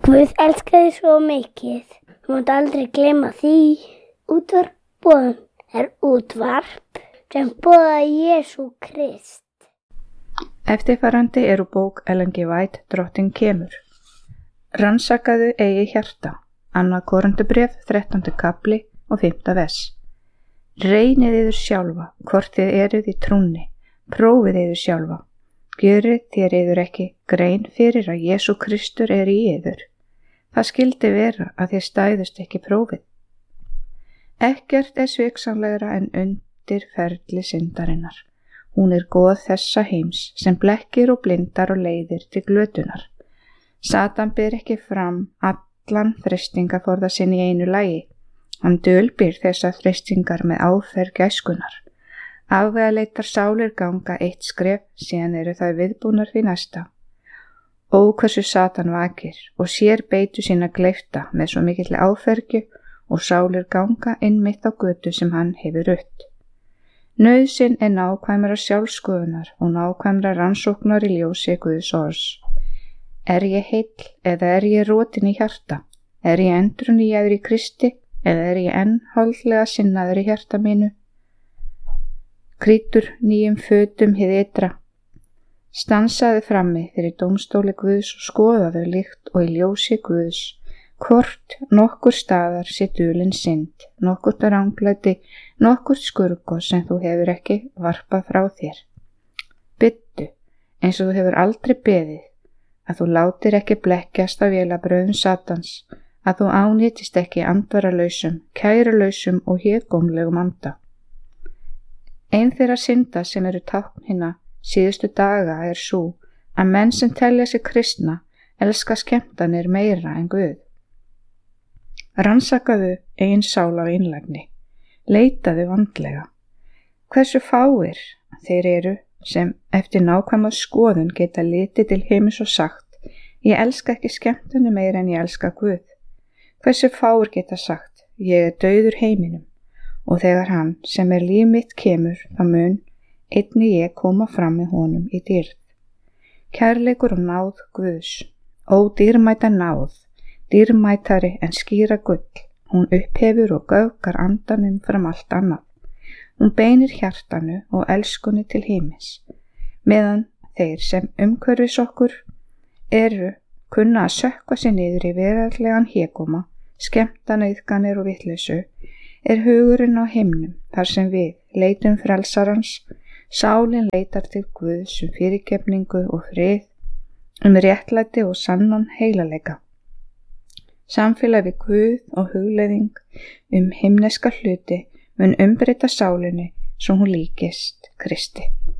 Guð elskaði svo mikið. Þú mátt aldrei gleyma því. Útvarpboðun er útvarp sem boðar Jesú Krist. Eftirfarandi eru bók Ellen G. White, Drottinn kemur. Rannsakaðu eigið hjarta. 2. Korintubréf, 13. kafli og 5. vers. Reynið yður sjálfa, hvort þið eruð í trúnni. Prófið yður sjálfa. Gjörið þér yður ekki grein fyrir að Jesú Kristur er í yður. Það skyldi vera að þið stæðust ekki prófið. Ekkert er sviksamlegra en undirferli syndarinnar. Hún er goð þessa heims sem blekkir og blindar og leiðir til glötunar. Satan ber ekki fram allan freistingaforða sinn í einu lagi. Hann dulbýr þessa freistingar með áferð gæskunnar. Afvegaleitar sálir ganga eitt skref, síðan eru þær viðbúnar því næsta. Ó, hversu Satan vakir og sér beitu sína gleifta með svo mikilli áfergju og sálir ganga innmitt á götu sem hann hefur rutt. Nauðsyn er nákvæmra sjálfskoðunar og nákvæmra rannsóknar í ljósi Guðs orðs. Er ég heill eða er ég rotin í hjarta? Er ég endurnýjaður í Kristi eða er ég enn holdlega sinnaður í hjarta mínu? Krýtur nýjum fötum hið ytra. Stansaði frammi fyrir dómstóli Guðs og skoðaðu líkt og í ljósi Guðs, hvort nokkur staðar sé dulin synd, nokkurt ranglæti, nokkurt skurgo sem þú hefur ekki varpað frá þér. Biddu, eins og þú hefur aldrei beðið, að þú látir ekki blekkjast af vélabröðum Satans, að þú ánýtist ekki andvaralausum, kærulausum og hégómlegum anda. Ein þeirra synda sem eru tákn hinna síðustu daga er sú að menn sem telja sig kristna elska skemmtanir meira en Guð. Rannsakaðu eigin sál af einlægni. Leitaðu vandlega. Hversu fáir þeir eru sem eftir nákvæma skoðun geta litið til himins og sagt: Ég elska ekki skemmtanir meira en ég elska Guð. Hversu fáir geta sagt: Ég er dauður heiminum. Og þegar hann sem er líf mitt kemur, þá mun einnig ég koma fram með honum í dýrð. Kærleikur og náð Guðs. Ó dýrmæta náð, dýrmætari en skíra gull. Hún upphefur og göfgar andanum fram allt annað. Hún beinir hjartanu og elskunni til himins. Meðan þeir sem umhverfis okkur eru kunna að sökkva sig niður í veraldlegan hégóma, skemmtanauðganir og vitleysu, er hugurinn á himnum þar sem við leitum frelsarans, sálin leitar til Guðs fyrirgefningu og frið, réttlæti og sannan heilaleika. Samfélag við Guð og hugleiðing himneska hluti mun umbreyta sálinni svo hún líkist Kristi.